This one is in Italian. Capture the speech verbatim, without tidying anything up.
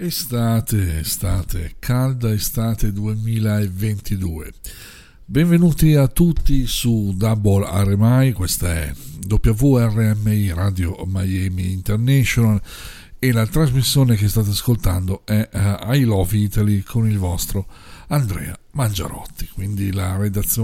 Estate, estate, calda estate duemilaventidue. Benvenuti a tutti su Double R M I, questa è W R M I Radio Miami International e la trasmissione che state ascoltando è uh, I Love Italy con il vostro Andrea Mangiarotti, quindi la redazione